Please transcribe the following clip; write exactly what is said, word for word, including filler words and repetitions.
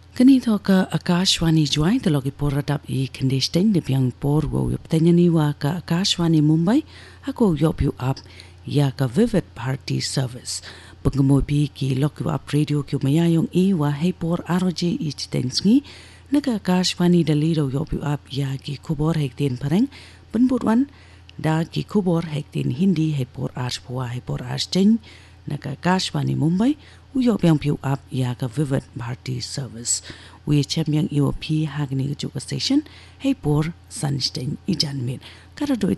Kani thoka Akashwani join the logi poradap I conditioning the young poor go up Tanyaniwa ka Akashwani Mumbai hako yop you up yaka vivid party service. Pagmobi ki lock you up radio kyo mayayong iwa hey por aroji ich tensngi naga Akashwani the lido yop you up yaki kubor hektin pareng bunbutwan da ki kubor hektin Hindi hey por arshpua hey por arshchen naga Akashwani Mumbai uyop yang piu up yaga vivid party service. We champion E O P Hagni Juka station hey por sunstein ijan mit. Kara do